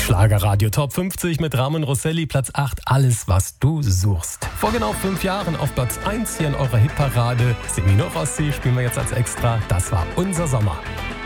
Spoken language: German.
Schlagerradio Top 50 mit Ramon Rosselli, Platz 8, alles was du suchst. Vor genau 5 Jahren auf Platz 1 hier in eurer Hitparade. Semino Rossi spielen wir jetzt als Extra, das war unser Sommer.